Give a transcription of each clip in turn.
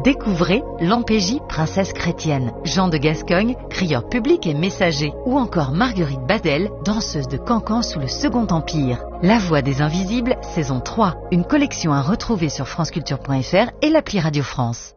Découvrez Lampégie, princesse chrétienne, Jean de Gascogne, crieur public et messager, ou encore Marguerite Badel, danseuse de cancan sous le Second Empire. La Voix des Invisibles, saison 3, une collection à retrouver sur franceculture.fr et l'appli Radio France.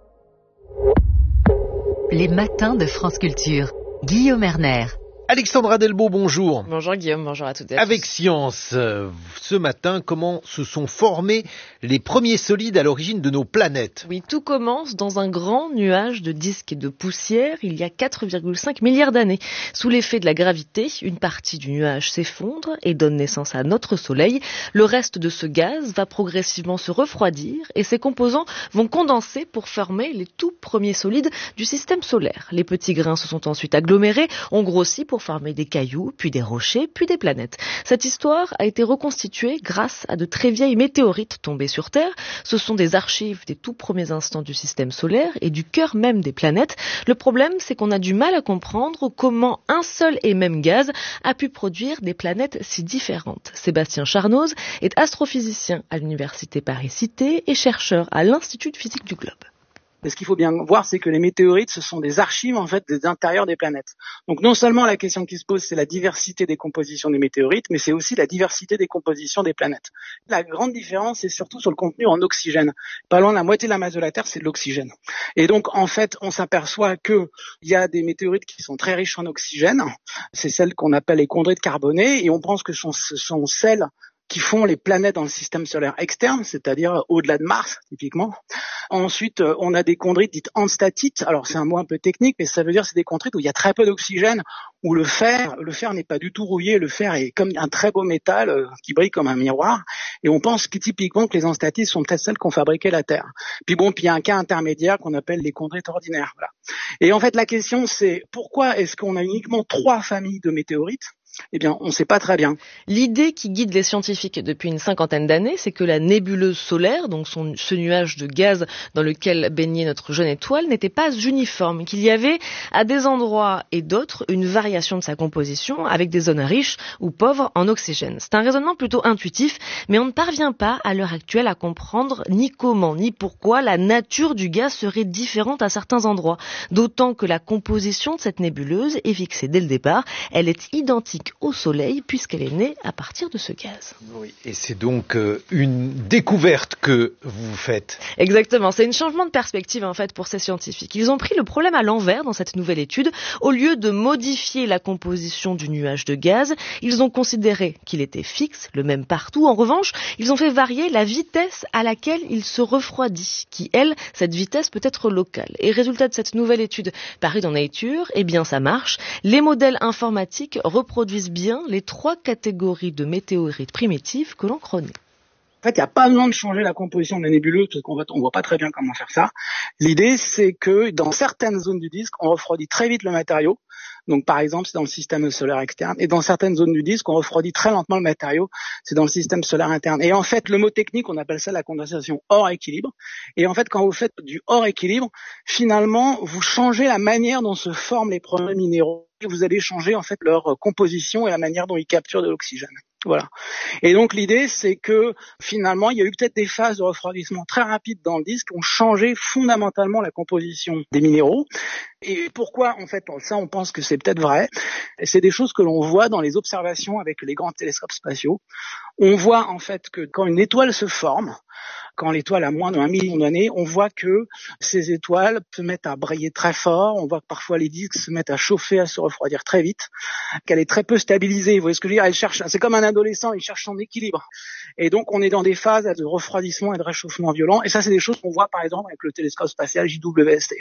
Les matins de France Culture. Guillaume Erner. Alexandra Delbo, bonjour. Bonjour Guillaume, bonjour à toutes et à tous. Avec Science, ce matin, comment se sont formés les premiers solides à l'origine de nos planètes ? Oui, tout commence dans un grand nuage de disques et de poussière il y a 4,5 milliards d'années. Sous l'effet de la gravité, une partie du nuage s'effondre et donne naissance à notre Soleil. Le reste de ce gaz va progressivement se refroidir et ses composants vont condenser pour former les tout premiers solides du système solaire. Les petits grains se sont ensuite agglomérés, ont grossi pour former des cailloux, puis des rochers, puis des planètes. Cette histoire a été reconstituée grâce à de très vieilles météorites tombées sur Terre. Ce sont des archives des tout premiers instants du système solaire et du cœur même des planètes. Le problème, c'est qu'on a du mal à comprendre comment un seul et même gaz a pu produire des planètes si différentes. Sébastien Charnoz est astrophysicien à l'université Paris-Cité et chercheur à l'Institut de physique du globe. Mais ce qu'il faut bien voir, c'est que les météorites, ce sont des archives, en fait, des intérieurs des planètes. Donc, non seulement la question qui se pose, c'est la diversité des compositions des météorites, mais c'est aussi la diversité des compositions des planètes. La grande différence, c'est surtout sur le contenu en oxygène. Pas loin de la moitié de la masse de la Terre, c'est de l'oxygène. Et donc, en fait, on s'aperçoit que il y a des météorites qui sont très riches en oxygène. C'est celles qu'on appelle les chondrites carbonées, et on pense que ce sont celles qui font les planètes dans le système solaire externe, c'est-à-dire au-delà de Mars, typiquement. Ensuite, on a des chondrites dites anstatites. Alors, c'est un mot un peu technique, mais ça veut dire que c'est des chondrites où il y a très peu d'oxygène, où le fer n'est pas du tout rouillé, le fer est comme un très beau métal qui brille comme un miroir. Et on pense que typiquement que les anstatites sont peut-être celles qui ont fabriqué la Terre. Puis il y a un cas intermédiaire qu'on appelle les chondrites ordinaires. Voilà. Et en fait, la question, c'est pourquoi est-ce qu'on a uniquement 3 familles de météorites ? Eh bien, on ne sait pas très bien. L'idée qui guide les scientifiques depuis une 50aine d'années, c'est que la nébuleuse solaire, donc ce nuage de gaz dans lequel baignait notre jeune étoile, n'était pas uniforme, qu'il y avait à des endroits et d'autres une variation de sa composition avec des zones riches ou pauvres en oxygène. C'est un raisonnement plutôt intuitif, mais on ne parvient pas à l'heure actuelle à comprendre ni comment ni pourquoi la nature du gaz serait différente à certains endroits. D'autant que la composition de cette nébuleuse est fixée dès le départ, elle est identique au Soleil puisqu'elle est née à partir de ce gaz. Oui, et c'est donc une découverte que vous faites. Exactement, c'est un changement de perspective en fait pour ces scientifiques. Ils ont pris le problème à l'envers dans cette nouvelle étude. Au lieu de modifier la composition du nuage de gaz, ils ont considéré qu'il était fixe, le même partout. En revanche, ils ont fait varier la vitesse à laquelle il se refroidit, qui elle, cette vitesse peut être locale. Et résultat de cette nouvelle étude parue dans Nature, eh bien ça marche. Les modèles informatiques reproduisent bien les 3 catégories de météorites primitives que l'on connaît. En fait, il n'y a pas besoin de changer la composition de la nébuleuse parce qu'on voit pas très bien comment faire ça. L'idée, c'est que dans certaines zones du disque, on refroidit très vite le matériau. Donc, par exemple, c'est dans le système solaire externe. Et dans certaines zones du disque, on refroidit très lentement le matériau. C'est dans le système solaire interne. Et en fait, le mot technique, on appelle ça la condensation hors équilibre. Et en fait, quand vous faites du hors équilibre, finalement, vous changez la manière dont se forment les premiers minéraux. Vous allez changer, en fait, leur composition et la manière dont ils capturent de l'oxygène. Voilà. Et donc l'idée, c'est que finalement, il y a eu peut-être des phases de refroidissement très rapides dans le disque qui ont changé fondamentalement la composition des minéraux. Et pourquoi, en fait, ça, on pense que c'est peut-être vrai. Et c'est des choses que l'on voit dans les observations avec les grands télescopes spatiaux. On voit, en fait, que quand une étoile se forme, quand l'étoile a moins d'1 million d'années, on voit que ces étoiles se mettent à briller très fort, on voit que parfois les disques se mettent à chauffer, à se refroidir très vite, qu'elle est très peu stabilisée. Vous voyez ce que je veux dire ? C'est comme un adolescent, il cherche son équilibre. Et donc on est dans des phases de refroidissement et de réchauffement violent. Et ça, c'est des choses qu'on voit par exemple avec le télescope spatial JWST.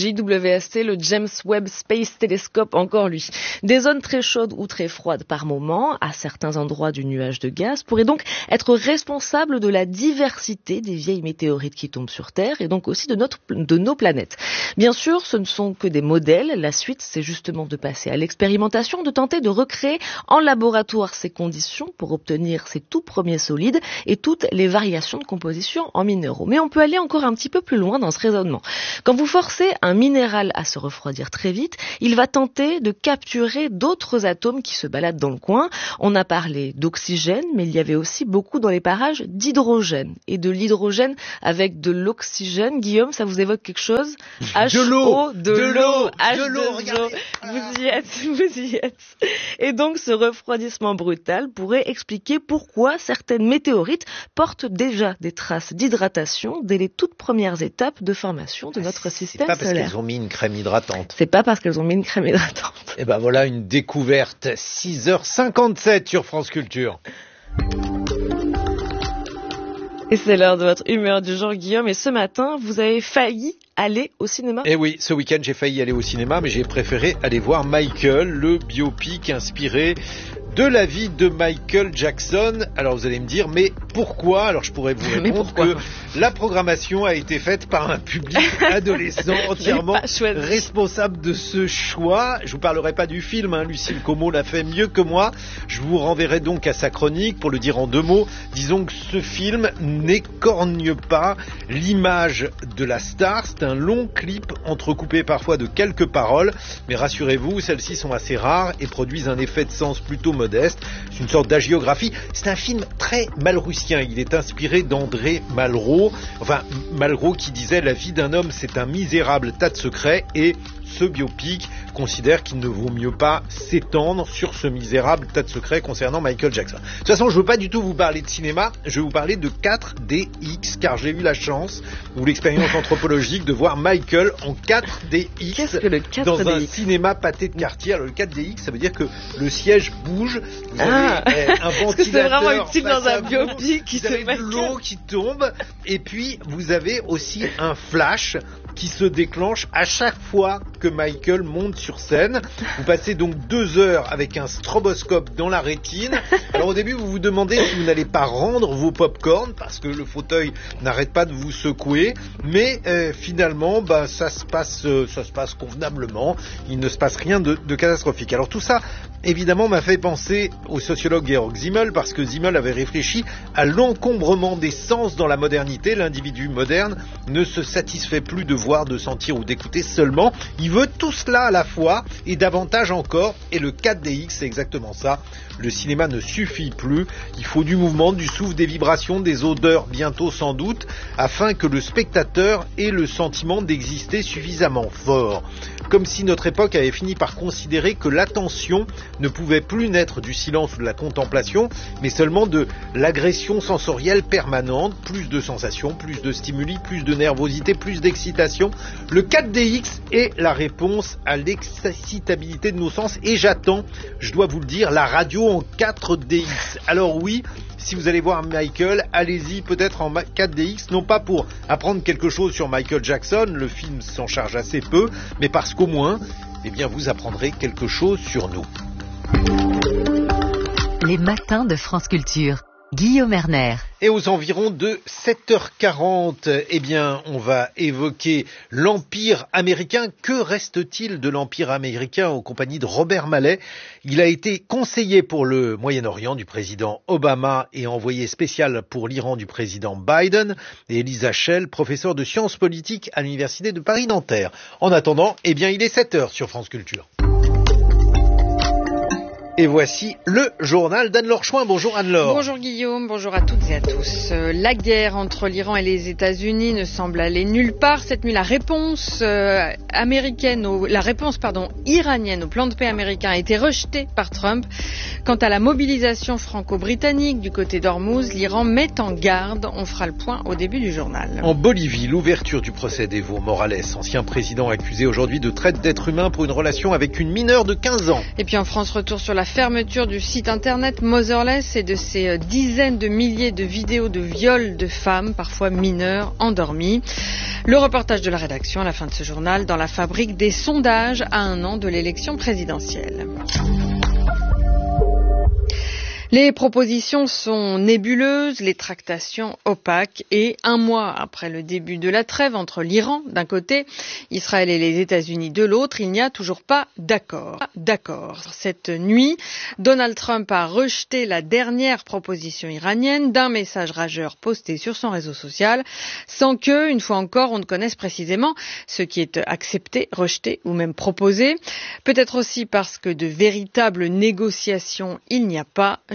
JWST, le James Webb Space Telescope, encore lui. Des zones très chaudes ou très froides par moment, à certains endroits du nuage de gaz, pourraient donc être responsables de la diversité des vieilles météorites qui tombent sur Terre et donc aussi de nos planètes. Bien sûr, ce ne sont que des modèles. La suite, c'est justement de passer à l'expérimentation, de tenter de recréer en laboratoire ces conditions pour obtenir ces tout premiers solides et toutes les variations de composition en minéraux. Mais on peut aller encore un petit peu plus loin dans ce raisonnement. Quand vous forcez un minéral à se refroidir très vite, il va tenter de capturer d'autres atomes qui se baladent dans le coin. On a parlé d'oxygène, mais il y avait aussi beaucoup dans les parages d'hydrogène. Et de l'hydrogène, l'hydrogène avec de l'oxygène. Guillaume, ça vous évoque quelque chose? De l'eau, H2O. regardez. Vous y êtes. Et donc, ce refroidissement brutal pourrait expliquer pourquoi certaines météorites portent déjà des traces d'hydratation dès les toutes premières étapes de formation de notre système solaire. C'est pas parce qu'elles ont mis une crème hydratante. C'est pas parce qu'elles ont mis une crème hydratante. Et ben voilà une découverte. 6h57 sur France Culture. Et c'est l'heure de votre humeur du jour, Guillaume. Et ce matin, vous avez failli aller au cinéma? Eh oui, ce week-end, j'ai failli aller au cinéma, mais j'ai préféré aller voir Michael, le biopic inspiré de la vie de Michael Jackson. Alors vous allez me dire, mais pourquoi? Alors je pourrais vous répondre que la programmation a été faite par un public adolescent entièrement responsable de ce choix. Je vous parlerai pas du film, Lucille Como l'a fait mieux que moi. Je vous renverrai donc à sa chronique. Pour le dire en 2 mots, disons que ce film n'écorgne pas l'image de la star. C'est un long clip entrecoupé parfois de quelques paroles, mais rassurez-vous, celles-ci sont assez rares et produisent un effet de sens plutôt modeste. C'est une sorte d'hagiographie. C'est un film très malrousien. Il est inspiré d'André Malraux. Enfin, Malraux qui disait « La vie d'un homme, c'est un misérable tas de secrets » et ce biopic considère qu'il ne vaut mieux pas s'étendre sur ce misérable tas de secrets concernant Michael Jackson. De toute façon, je ne veux pas du tout vous parler de cinéma, je vais vous parler de 4DX, car j'ai eu la chance, ou l'expérience anthropologique, de voir Michael en 4DX. Qu'est-ce que le 4DX? Dans un cinéma pâté de quartier. Alors le 4DX, ça veut dire que le siège bouge, vous avez un ventilateur. Est-ce que c'est vraiment utile dans un biopic qui vous avez de l'eau qui tombe, et puis vous avez aussi un flash qui se déclenche à chaque fois que Michael monte sur scène. Vous passez donc 2 heures avec un stroboscope dans la rétine. Alors au début, vous vous demandez si vous n'allez pas rendre vos pop-corn parce que le fauteuil n'arrête pas de vous secouer. Mais finalement, ça se passe convenablement. Il ne se passe rien de catastrophique. Alors tout ça, évidemment, m'a fait penser au sociologue Georg Simmel, parce que Simmel avait réfléchi à l'encombrement des sens dans la modernité. L'individu moderne ne se satisfait plus de voir, de sentir ou d'écouter seulement. Il veut tout cela à la fois et davantage encore. Et le 4DX, c'est exactement ça. Le cinéma ne suffit plus. Il faut du mouvement, du souffle, des vibrations, des odeurs, bientôt sans doute, afin que le spectateur ait le sentiment d'exister suffisamment fort. Comme si notre époque avait fini par considérer que l'attention ne pouvait plus naître du silence ou de la contemplation, mais seulement de l'agression sensorielle permanente. Plus de sensations, plus de stimuli, plus de nervosité, plus d'excitation. Le 4DX est la réponse à l'excitabilité de nos sens, et j'attends, je dois vous le dire, la radio en 4DX. Alors oui, si vous allez voir Michael, allez-y peut-être en 4DX, non pas pour apprendre quelque chose sur Michael Jackson, le film s'en charge assez peu, mais parce qu'au moins, vous apprendrez quelque chose sur nous. Les matins de France Culture. Guillaume Erner. Et aux environs de 7h40, on va évoquer l'Empire américain. Que reste-t-il de l'Empire américain en compagnie de Robert Mallet? Il a été conseiller pour le Moyen-Orient du président Obama et envoyé spécial pour l'Iran du président Biden. Et Elisa Schell, professeure de sciences politiques à l'Université de Paris-Nanterre. En attendant, il est 7h sur France Culture. Et voici le journal d'Anne-Laure Chouin. Bonjour Anne-Laure. Bonjour Guillaume, bonjour à toutes et à tous. La guerre entre l'Iran et les États-Unis ne semble aller nulle part. Cette nuit, la réponse iranienne au plan de paix américain a été rejetée par Trump. Quant à la mobilisation franco-britannique du côté d'Ormuz, l'Iran met en garde. On fera le point au début du journal. En Bolivie, l'ouverture du procès d'Evo Morales, ancien président accusé aujourd'hui de traite d'êtres humains pour une relation avec une mineure de 15 ans. Et puis en France, retour sur la fermeture du site internet Motherless et de ses dizaines de milliers de vidéos de viols de femmes, parfois mineures, endormies. Le reportage de la rédaction à la fin de ce journal dans la fabrique des sondages à 1 an de l'élection présidentielle. Les propositions sont nébuleuses, les tractations opaques et 1 mois après le début de la trêve entre l'Iran d'un côté, Israël et les États-Unis de l'autre, il n'y a toujours pas d'accord. Cette nuit, Donald Trump a rejeté la dernière proposition iranienne d'un message rageur posté sur son réseau social sans que, une fois encore, on ne connaisse précisément ce qui est accepté, rejeté ou même proposé. Peut-être aussi parce que de véritables négociations il n'y a pas.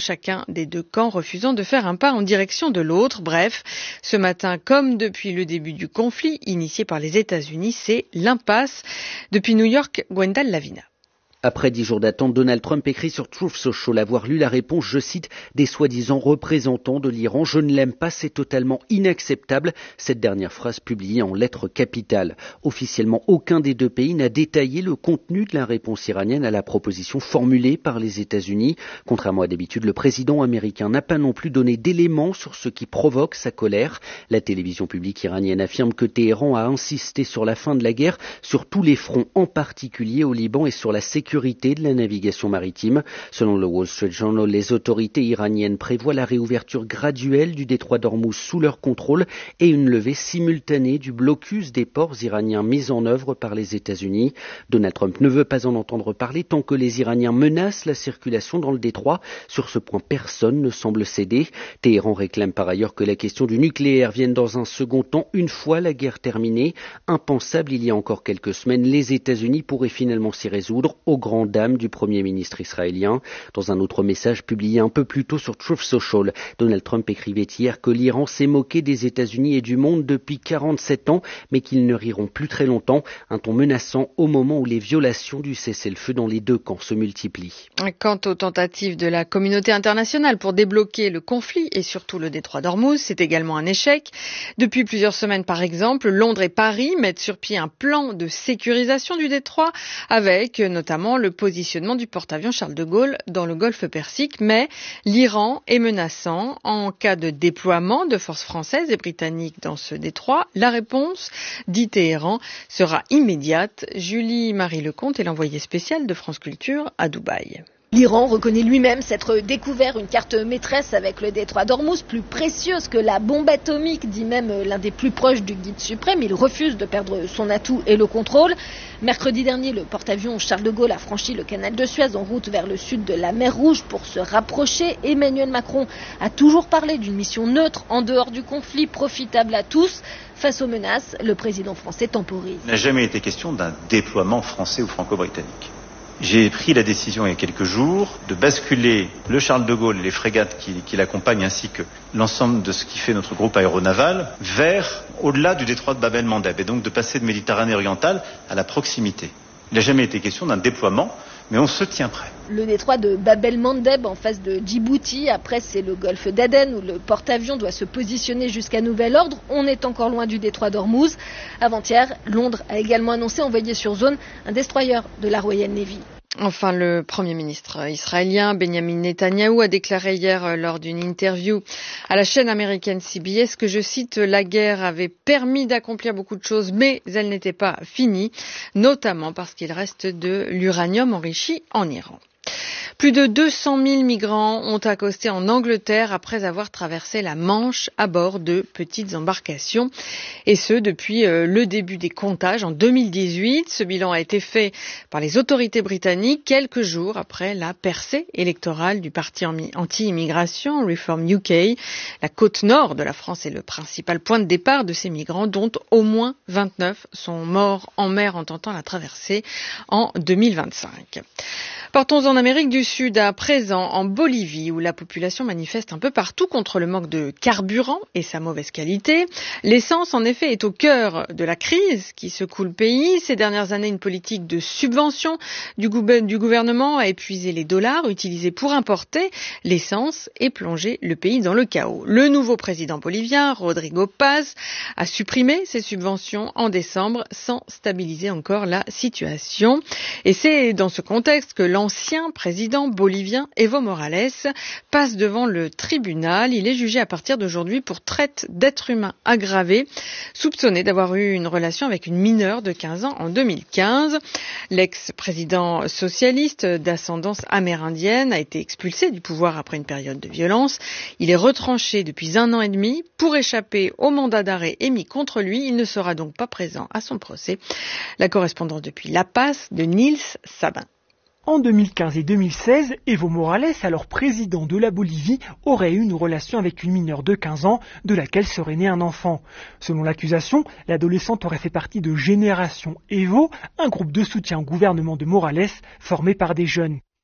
chacun des deux camps refusant de faire un pas en direction de l'autre. Bref, ce matin, comme depuis le début du conflit initié par les États-Unis, c'est l'impasse. Depuis New York, Gwendal Lavina. Après 10 jours d'attente, Donald Trump écrit sur Truth Social avoir lu la réponse, je cite, des soi-disant représentants de l'Iran. Je ne l'aime pas, c'est totalement inacceptable. Cette dernière phrase publiée en lettres capitales. Officiellement, aucun des deux pays n'a détaillé le contenu de la réponse iranienne à la proposition formulée par les États-Unis. Contrairement à d'habitude, le président américain n'a pas non plus donné d'éléments sur ce qui provoque sa colère. La télévision publique iranienne affirme que Téhéran a insisté sur la fin de la guerre sur tous les fronts, en particulier au Liban et sur la sécurité de la navigation maritime. Selon le Wall Street Journal, les autorités iraniennes prévoient la réouverture graduelle du détroit d'Ormuz sous leur contrôle et une levée simultanée du blocus des ports iraniens mis en œuvre par les États-Unis. Donald Trump ne veut pas en entendre parler tant que les Iraniens menacent la circulation dans le détroit. Sur ce point, personne ne semble céder. Téhéran réclame par ailleurs que la question du nucléaire vienne dans un second temps une fois la guerre terminée. Impensable il y a encore quelques semaines, les États-Unis pourraient finalement s'y résoudre au grand dam du Premier ministre israélien. Dans un autre message publié un peu plus tôt sur Truth Social, Donald Trump écrivait hier que l'Iran s'est moqué des États-Unis et du monde depuis 47 ans, mais qu'ils ne riront plus très longtemps. Un ton menaçant au moment où les violations du cessez-le-feu dans les deux camps se multiplient. Quant aux tentatives de la communauté internationale pour débloquer le conflit et surtout le détroit d'Ormuz, c'est également un échec. Depuis plusieurs semaines, par exemple, Londres et Paris mettent sur pied un plan de sécurisation du détroit avec notamment le positionnement du porte-avions Charles de Gaulle dans le golfe Persique, mais l'Iran est menaçant en cas de déploiement de forces françaises et britanniques dans ce détroit. La réponse, dit Téhéran, sera immédiate. Julie-Marie Lecomte est l'envoyée spéciale de France Culture à Dubaï. L'Iran reconnaît lui-même s'être découvert une carte maîtresse avec le détroit d'Ormuz, plus précieuse que la bombe atomique, dit même l'un des plus proches du guide suprême. Il refuse de perdre son atout et le contrôle. Mercredi dernier, le porte-avions Charles de Gaulle a franchi le canal de Suez en route vers le sud de la mer Rouge pour se rapprocher. Emmanuel Macron a toujours parlé d'une mission neutre en dehors du conflit, profitable à tous. Face aux menaces, le président français temporise. Il n'a jamais été question d'un déploiement français ou franco-britannique. J'ai pris la décision il y a quelques jours de basculer le Charles de Gaulle et les frégates qui l'accompagnent ainsi que l'ensemble de ce qui fait notre groupe aéronaval vers au-delà du détroit de Bab el-Mandeb et donc de passer de Méditerranée orientale à la proximité. Il n'a jamais été question d'un déploiement, mais on se tient prêt. Le détroit de Bab el-Mandeb en face de Djibouti, après c'est le golfe d'Aden où le porte-avions doit se positionner jusqu'à nouvel ordre. On est encore loin du détroit d'Ormuz. Avant-hier, Londres a également annoncé envoyer sur zone un destroyer de la Royal Navy. Enfin, le Premier ministre israélien Benjamin Netanyahou a déclaré hier lors d'une interview à la chaîne américaine CBS que, je cite, la guerre avait permis d'accomplir beaucoup de choses, mais elle n'était pas finie, notamment parce qu'il reste de l'uranium enrichi en Iran. Plus de 200 000 migrants ont accosté en Angleterre après avoir traversé la Manche à bord de petites embarcations. Et ce, depuis le début des comptages en 2018. Ce bilan a été fait par les autorités britanniques quelques jours après la percée électorale du parti anti-immigration Reform UK. La côte nord de la France est le principal point de départ de ces migrants, dont au moins 29 sont morts en mer en tentant la traversée en 2025. Partons en Amérique du Sud à présent, en Bolivie, où la population manifeste un peu partout contre le manque de carburant et sa mauvaise qualité. L'essence, en effet, est au cœur de la crise qui secoue le pays. Ces dernières années, une politique de subvention du gouvernement a épuisé les dollars utilisés pour importer l'essence et plongé le pays dans le chaos. Le nouveau président bolivien, Rodrigo Paz, a supprimé ces subventions en décembre sans stabiliser encore la situation. Et c'est dans ce contexte que l'ancien président bolivien Evo Morales passe devant le tribunal. Il est jugé à partir d'aujourd'hui pour traite d'êtres humains aggravée, soupçonné d'avoir eu une relation avec une mineure de 15 ans en 2015. L'ex-président socialiste d'ascendance amérindienne a été expulsé du pouvoir après une période de violence. Il est retranché depuis 1 an et demi pour échapper au mandat d'arrêt émis contre lui. Il ne sera donc pas présent à son procès. La correspondance depuis La Paz de Nils Sabin. En 2015 et 2016, Evo Morales, alors président de la Bolivie, aurait eu une relation avec une mineure de 15 ans, de laquelle serait né un enfant. Selon l'accusation, l'adolescente aurait fait partie de Génération Evo, un groupe de soutien au gouvernement de Morales, formé par des jeunes.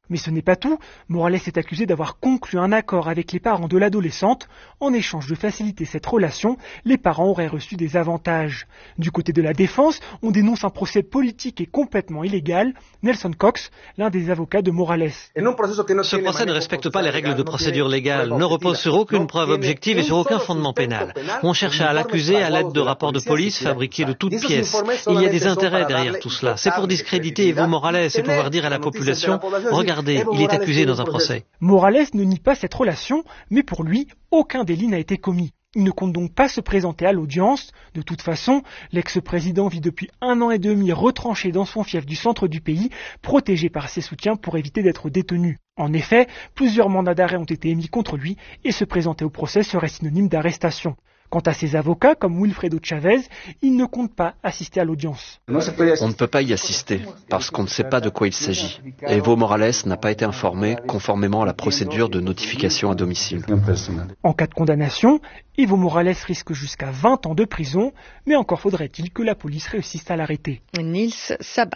Mais ce n'est pas tout. Morales est accusé d'avoir conclu un accord avec les parents de l'adolescente. En échange de faciliter cette relation, les parents auraient reçu des avantages. Du côté de la défense, on dénonce un procès politique et complètement illégal. Nelson Cox, l'un des avocats de Morales. Ce procès ne respecte pas les règles de procédure légale, ne repose sur aucune preuve objective et sur aucun fondement pénal. On cherche à l'accuser à l'aide de rapports de police fabriqués de toutes pièces. Il y a des intérêts derrière tout cela. C'est pour discréditer Evo Morales et pouvoir dire à la population « Regardez, il est accusé dans un procès ». Morales ne nie pas cette relation, mais pour lui, aucun délit n'a été commis. Il ne compte donc pas se présenter à l'audience. De toute façon, l'ex-président vit depuis 1 an et demi retranché dans son fief du centre du pays, protégé par ses soutiens pour éviter d'être détenu. En effet, plusieurs mandats d'arrêt ont été émis contre lui et se présenter au procès serait synonyme d'arrestation. Quant à ses avocats, comme Wilfredo Chavez, ils ne comptent pas assister à l'audience. On ne peut pas y assister, parce qu'on ne sait pas de quoi il s'agit. Evo Morales n'a pas été informé conformément à la procédure de notification à domicile. En cas de condamnation, Evo Morales risque jusqu'à 20 ans de prison, mais encore faudrait-il que la police réussisse à l'arrêter. Nils Sabin.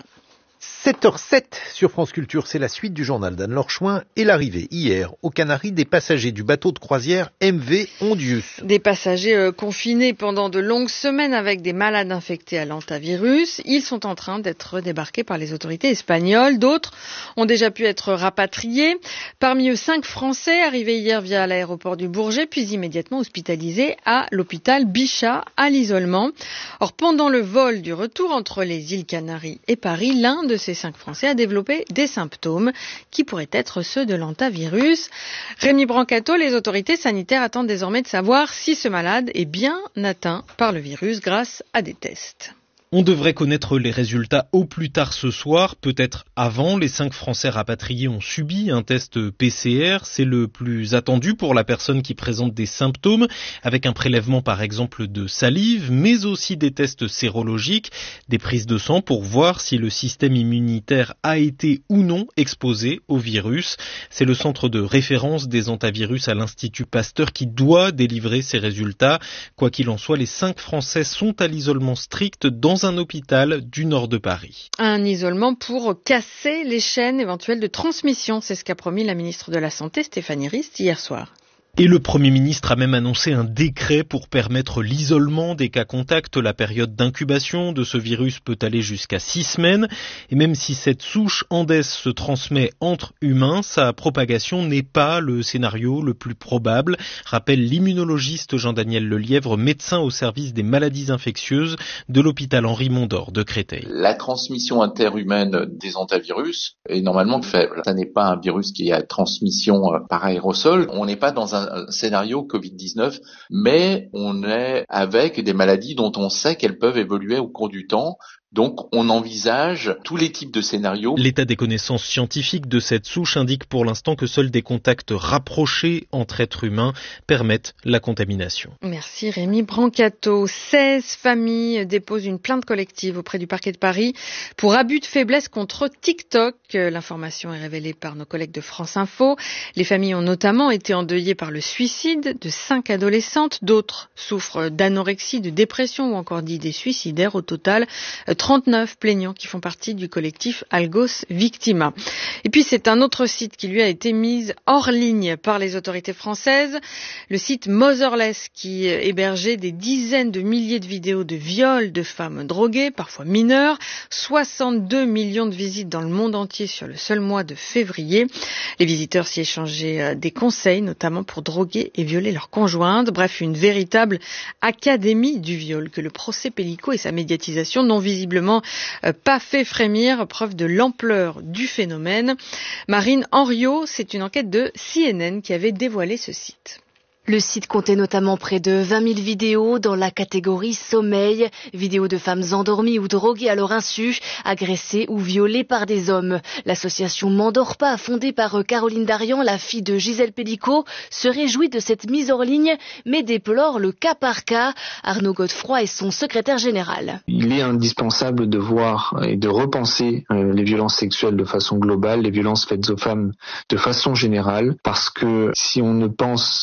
7h07 sur France Culture, c'est la suite du journal d'Anne-Laure Chouin et l'arrivée hier aux Canaries des passagers du bateau de croisière MV Ondius. Des passagers confinés pendant de longues semaines avec des malades infectés à l'hantavirus. Ils sont en train d'être débarqués par les autorités espagnoles. D'autres ont déjà pu être rapatriés. Parmi eux, 5 Français arrivés hier via l'aéroport du Bourget, puis immédiatement hospitalisés à l'hôpital Bichat à l'isolement. Or, pendant le vol du retour entre les îles Canaries et Paris, l'un de ces 5 Français a développé des symptômes qui pourraient être ceux de l'hantavirus. Rémi Brancato, les autorités sanitaires attendent désormais de savoir si ce malade est bien atteint par le virus grâce à des tests. On devrait connaître les résultats au plus tard ce soir, peut-être avant. Les 5 Français rapatriés ont subi un test PCR. C'est le plus attendu pour la personne qui présente des symptômes, avec un prélèvement par exemple de salive, mais aussi des tests sérologiques, des prises de sang pour voir si le système immunitaire a été ou non exposé au virus. C'est le centre de référence des hantavirus à l'Institut Pasteur qui doit délivrer ces résultats. Quoi qu'il en soit, les 5 Français sont à l'isolement strict dans un hôpital du nord de Paris. Un isolement pour casser les chaînes éventuelles de transmission, c'est ce qu'a promis la ministre de la Santé, Stéphanie Rist, hier soir. Et le Premier ministre a même annoncé un décret pour permettre l'isolement des cas contacts. La période d'incubation de ce virus peut aller jusqu'à 6 semaines. Et même si cette souche Andes se transmet entre humains, sa propagation n'est pas le scénario le plus probable, rappelle l'immunologiste Jean-Daniel Lelièvre, médecin au service des maladies infectieuses de l'hôpital Henri Mondor de Créteil. La transmission interhumaine des hantavirus est normalement faible. Ça n'est pas un virus qui a transmission par aérosol. On n'est pas dans un scénario Covid-19, mais on est avec des maladies dont on sait qu'elles peuvent évoluer au cours du temps. Donc, on envisage tous les types de scénarios. L'état des connaissances scientifiques de cette souche indique pour l'instant que seuls des contacts rapprochés entre êtres humains permettent la contamination. Merci Rémi Brancato. 16 familles déposent une plainte collective auprès du parquet de Paris pour abus de faiblesse contre TikTok. L'information est révélée par nos collègues de France Info. Les familles ont notamment été endeuillées par le suicide de 5 adolescentes. D'autres souffrent d'anorexie, de dépression ou encore d'idées suicidaires. Au total, 39 plaignants qui font partie du collectif Algos Victima. Et puis c'est un autre site qui lui a été mis hors ligne par les autorités françaises, le site Motherless qui hébergeait des dizaines de milliers de vidéos de viols de femmes droguées, parfois mineures, 62 millions de visites dans le monde entier sur le seul mois de février. Les visiteurs s'y échangeaient des conseils, notamment pour droguer et violer leurs conjointes. Bref, une véritable académie du viol que le procès Pellico et sa médiatisation n'ont visiblement pas fait frémir, preuve de l'ampleur du phénomène. Marine Henriot, c'est une enquête de CNN qui avait dévoilé ce site. Le site comptait notamment près de 20 000 vidéos dans la catégorie sommeil, vidéos de femmes endormies ou droguées à leur insu, agressées ou violées par des hommes. L'association M'endors pas, fondée par Caroline Darian, la fille de Gisèle Pellico, se réjouit de cette mise en ligne, mais déplore le cas par cas. Arnaud Godefroy est son secrétaire général. Il est indispensable de voir et de repenser les violences sexuelles de façon globale, les violences faites aux femmes de façon générale, parce que si on ne pense que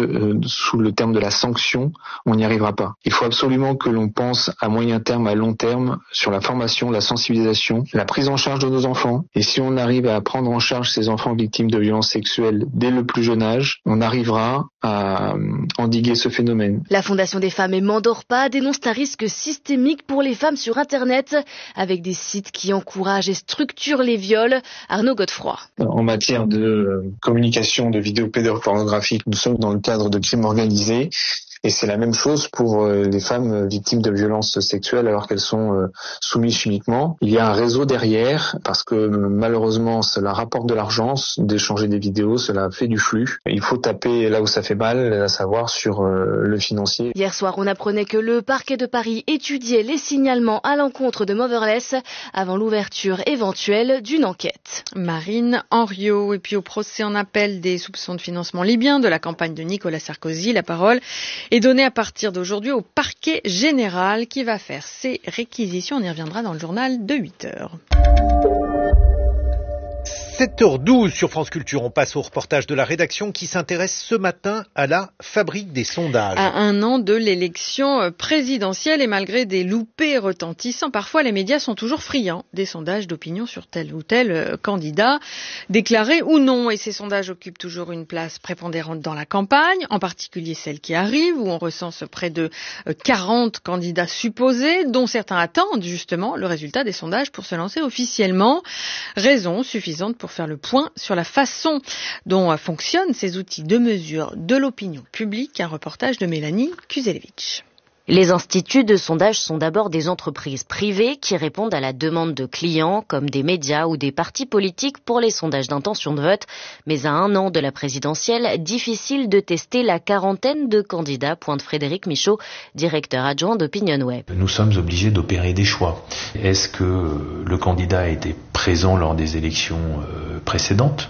sous le terme de la sanction, on n'y arrivera pas. Il faut absolument que l'on pense à moyen terme, à long terme, sur la formation, la sensibilisation, la prise en charge de nos enfants. Et si on arrive à prendre en charge ces enfants victimes de violences sexuelles dès le plus jeune âge, on arrivera à endiguer ce phénomène. La Fondation des femmes et Mandorpa dénonce un risque systémique pour les femmes sur Internet, avec des sites qui encouragent et structurent les viols. Arnaud Godefroy. En matière de communication de vidéos pédopornographiques, nous sommes dans le cadre de crimes organisés. Et c'est la même chose pour les femmes victimes de violences sexuelles alors qu'elles sont soumises chimiquement. Il y a un réseau derrière parce que malheureusement cela rapporte de l'argent d'échanger des vidéos, cela fait du flux. Il faut taper là où ça fait mal, à savoir sur le financier. Hier soir, on apprenait que le parquet de Paris étudiait les signalements à l'encontre de Motherless avant l'ouverture éventuelle d'une enquête. Marine Henriot, et puis au procès en appel des soupçons de financement libyen de la campagne de Nicolas Sarkozy, la parole est donnée à partir d'aujourd'hui au parquet général qui va faire ses réquisitions. On y reviendra dans le journal de 8h. 7h12 sur France Culture, on passe au reportage de la rédaction qui s'intéresse ce matin à la fabrique des sondages. À un an de l'élection présidentielle et malgré des loupés retentissants, parfois les médias sont toujours friands des sondages d'opinion sur tel ou tel candidat, déclaré ou non. Et ces sondages occupent toujours une place prépondérante dans la campagne, en particulier celle qui arrive, où on recense près de 40 candidats supposés, dont certains attendent justement le résultat des sondages pour se lancer officiellement. Raison suffisante pour faire le point sur la façon dont fonctionnent ces outils de mesure de l'opinion publique. Un reportage de Mélanie Kuzelevich. Les instituts de sondage sont d'abord des entreprises privées qui répondent à la demande de clients comme des médias ou des partis politiques pour les sondages d'intention de vote. Mais à un an de la présidentielle, difficile de tester la quarantaine de candidats, pointe Frédéric Michaud, directeur adjoint d'OpinionWay. Nous sommes obligés d'opérer des choix. Est-ce que le candidat a été présent lors des élections précédentes ?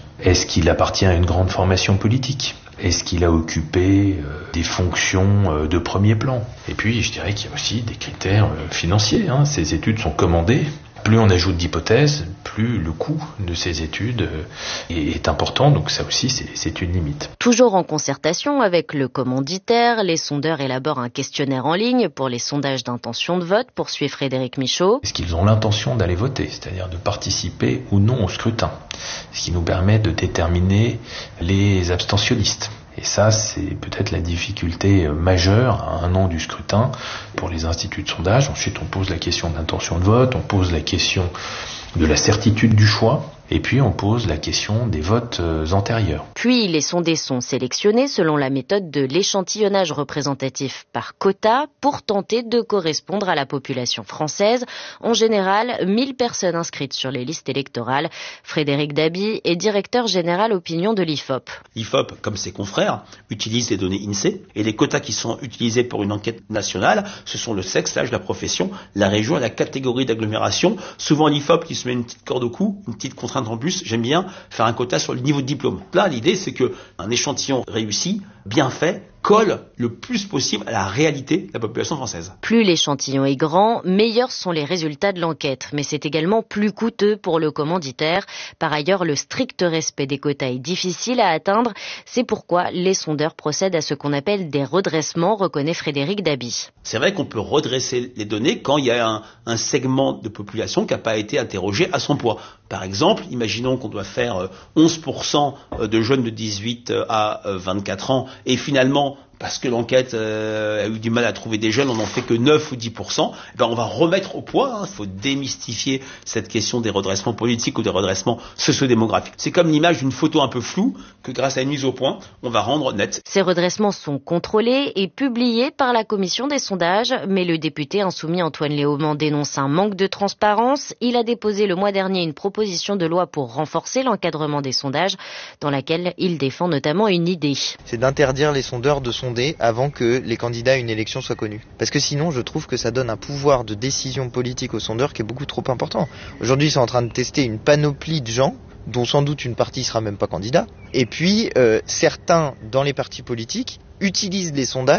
Est-ce qu'il appartient à une grande formation politique ? Est-ce qu'il a occupé des fonctions de premier plan ? Et puis, je dirais qu'il y a aussi des critères financiers. Ces études sont commandées. Plus on ajoute d'hypothèses, plus le coût de ces études est important. Donc ça aussi, c'est une limite. Toujours en concertation avec le commanditaire, les sondeurs élaborent un questionnaire en ligne pour les sondages d'intention de vote, poursuit Frédéric Michaud. Est-ce qu'ils ont l'intention d'aller voter, c'est-à-dire de participer ou non au scrutin ? Ce qui nous permet de déterminer les abstentionnistes. Et ça, c'est peut-être la difficulté majeure à un an du scrutin pour les instituts de sondage. Ensuite, on pose la question d'intention de vote, on pose la question de la certitude du choix. Et puis on pose la question des votes antérieurs. Puis les sondés sont sélectionnés selon la méthode de l'échantillonnage représentatif par quota pour tenter de correspondre à la population française. En général, 1000 personnes inscrites sur les listes électorales. Frédéric Dabi est directeur général opinion de l'IFOP. L'IFOP, comme ses confrères, utilise les données INSEE et les quotas qui sont utilisés pour une enquête nationale, ce sont le sexe, l'âge, la profession, la région et la catégorie d'agglomération. Souvent l'IFOP qui se met une petite corde au cou, une petite contrainte en plus, j'aime bien faire un quota sur le niveau de diplôme. Là, l'idée, c'est qu'un échantillon réussi, bien fait, colle le plus possible à la réalité de la population française. Plus l'échantillon est grand, meilleurs sont les résultats de l'enquête. Mais c'est également plus coûteux pour le commanditaire. Par ailleurs, le strict respect des quotas est difficile à atteindre. C'est pourquoi les sondeurs procèdent à ce qu'on appelle des redressements, reconnaît Frédéric Dabi. C'est vrai qu'on peut redresser les données quand il y a un segment de population qui n'a pas été interrogé à son poids. Par exemple, imaginons qu'on doit faire 11% de jeunes de 18 à 24 ans et finalement, parce que l'enquête a eu du mal à trouver des jeunes, on n'en fait que 9 ou 10%, on va remettre au poids, il faut démystifier cette question des redressements politiques ou des redressements sociodémographiques. C'est comme l'image d'une photo un peu floue que grâce à une mise au point, on va rendre nette. Ces redressements sont contrôlés et publiés par la commission des sondages, mais le député insoumis Antoine Léaumont dénonce un manque de transparence. Il a déposé le mois dernier une proposition de loi pour renforcer l'encadrement des sondages, dans laquelle il défend notamment une idée. C'est d'interdire les sondeurs de sonder avant que les candidats à une élection soient connus. Parce que sinon, je trouve que ça donne un pouvoir de décision politique aux sondeurs qui est beaucoup trop important. Aujourd'hui, ils sont en train de tester une panoplie de gens, dont sans doute une partie sera même pas candidat. Et puis, certains, dans les partis politiques, utilisent les sondages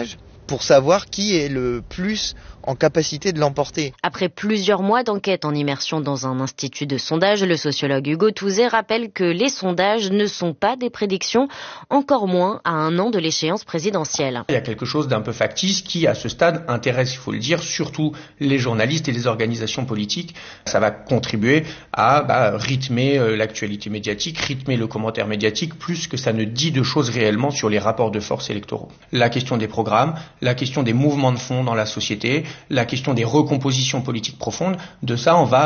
pour savoir qui est le plus en capacité de l'emporter. Après plusieurs mois d'enquête en immersion dans un institut de sondage, le sociologue Hugo Touzet rappelle que les sondages ne sont pas des prédictions, encore moins à un an de l'échéance présidentielle. Il y a quelque chose d'un peu factice qui, à ce stade, intéresse, il faut le dire, surtout les journalistes et les organisations politiques. Ça va contribuer à rythmer l'actualité médiatique, rythmer le commentaire médiatique, plus que ça ne dit de choses réellement sur les rapports de force électoraux. La question des programmes, la question des mouvements de fond dans la société, la question des recompositions politiques profondes, de ça on va